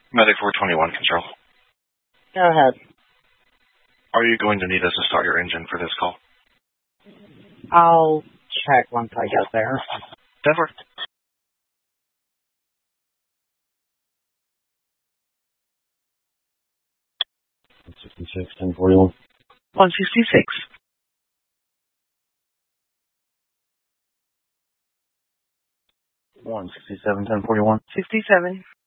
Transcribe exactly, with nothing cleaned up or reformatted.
Medic four twenty-one, control. Go ahead. Are you going to need us to start your engine for this call? I'll check once I get there. Denver. one sixty-six, ten forty-one. one sixty-six. one sixty-seven, ten forty-one. sixty-seven.